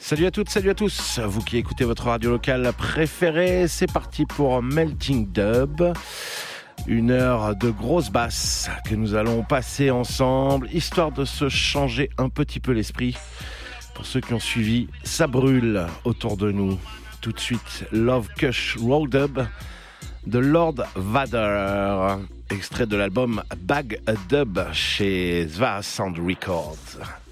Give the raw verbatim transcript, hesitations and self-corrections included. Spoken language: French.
Salut à toutes, salut à tous, vous qui écoutez votre radio locale préférée, c'est parti pour Melting Dub. Une heure de grosse basse que nous allons passer ensemble, histoire de se changer un petit peu l'esprit. Pour ceux qui ont suivi, ça brûle autour de nous. Tout de suite, Love Kush Roll Dub de Lord Vader, extrait de l'album Bag a Dub chez Zva Sound Records.